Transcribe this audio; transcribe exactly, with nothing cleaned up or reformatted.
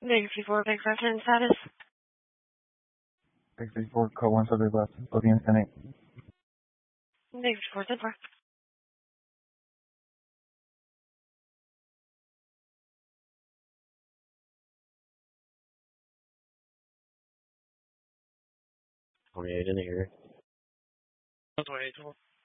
Negative four, big reference status. six sixty-four, code one subject left, looking in eight. Negative four, ten four. twenty-eight in the area. twenty-eight.